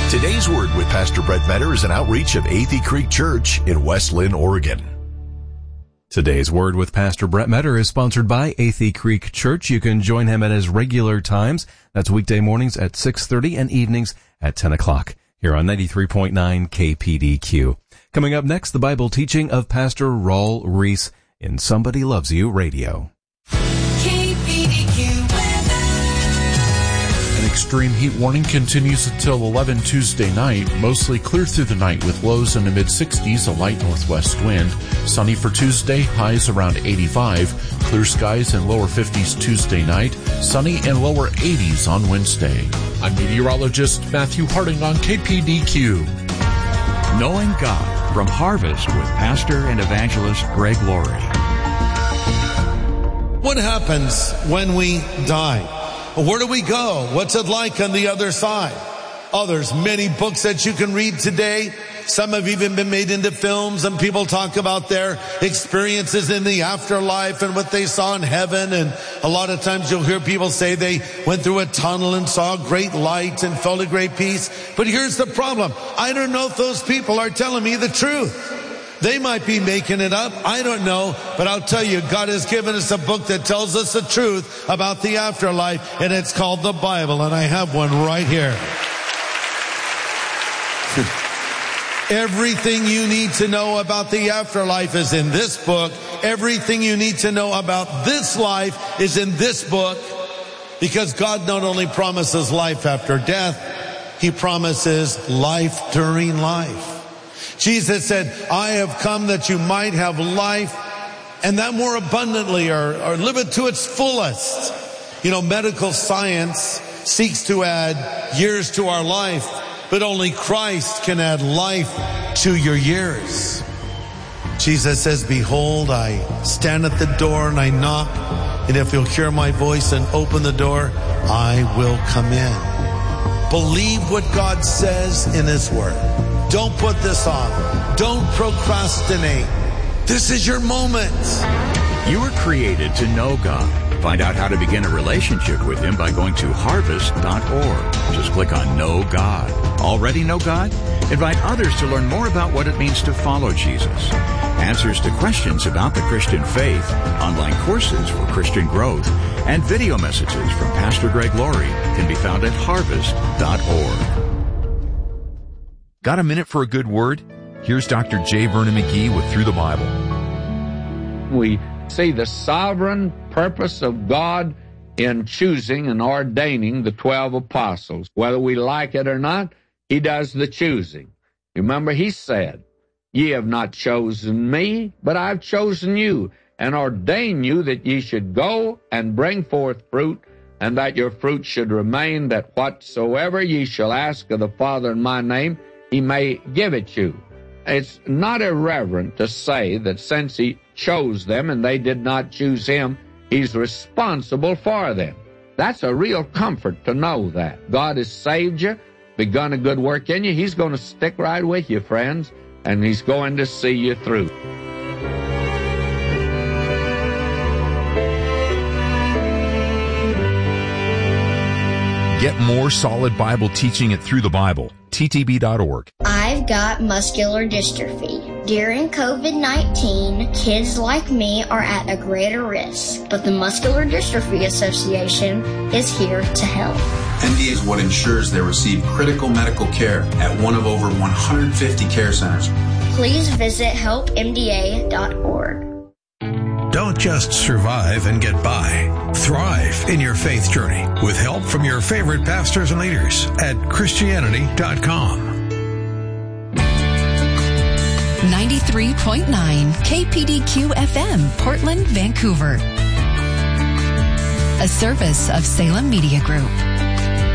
Today's Word with Pastor Brett Metter is an outreach of Athey Creek Church in West Lynn, Oregon. Today's Word with Pastor Brett Metter is sponsored by Athey Creek Church. You can join him at his regular times. That's weekday mornings at 6:30 and evenings at 10 o'clock here on 93.9 KPDQ. Coming up next, the Bible teaching of Pastor Raul Reese in Somebody Loves You Radio. Extreme heat warning continues until 11 Tuesday night, mostly clear through the night with lows in the mid-60s, a light northwest wind. Sunny for Tuesday, highs around 85. Clear skies and lower 50s Tuesday night, sunny and lower 80s on Wednesday. I'm meteorologist Matthew Harding on KPDQ. Knowing God from Harvest with Pastor and Evangelist Greg Laurie. What happens when we die? Where do we go? What's it like on the other side? Oh, there's many books that you can read today. Some have even been made into films, and people talk about their experiences in the afterlife and what they saw in heaven. And a lot of times you'll hear people say they went through a tunnel and saw great light and felt a great peace. But here's the problem. I don't know if those people are telling me the truth. They might be making it up. I don't know. But I'll tell you, God has given us a book that tells us the truth about the afterlife, and it's called the Bible. And I have one right here. Everything you need to know about the afterlife is in this book. Everything you need to know about this life is in this book. Because God not only promises life after death, He promises life during life. Jesus said, I have come that you might have life, and that more abundantly, or live it to its fullest. You know, medical science seeks to add years to our life, but only Christ can add life to your years. Jesus says, behold, I stand at the door and I knock, and if you'll hear my voice and open the door, I will come in. Believe what God says in His Word. Don't put this off. Don't procrastinate. This is your moment. You were created to know God. Find out how to begin a relationship with Him by going to harvest.org. Just click on Know God. Already know God? Invite others to learn more about what it means to follow Jesus. Answers to questions about the Christian faith, online courses for Christian growth, and video messages from Pastor Greg Laurie can be found at harvest.org. Got a minute for a good word? Here's Dr. J. Vernon McGee with Through the Bible. We see the sovereign purpose of God in choosing and ordaining the 12 apostles. Whether we like it or not, He does the choosing. Remember, He said, ye have not chosen me, but I've chosen you, and ordained you that ye should go and bring forth fruit, and that your fruit should remain, that whatsoever ye shall ask of the Father in my name, He may give it you. It's not irreverent to say that since He chose them and they did not choose Him, He's responsible for them. That's a real comfort to know that. God has saved you, begun a good work in you. He's going to stick right with you, friends, and He's going to see you through. Get more solid Bible teaching at Through the Bible. ttb.org. I've got muscular dystrophy. During COVID-19, kids like me are at a greater risk, but the Muscular Dystrophy Association is here to help. MDA is what ensures they receive critical medical care at one of over 150 care centers. Please visit helpmda.org. Don't just survive and get by. Thrive in your faith journey with help from your favorite pastors and leaders at Christianity.com. 93.9 KPDQ FM, Portland, Vancouver. A service of Salem Media Group.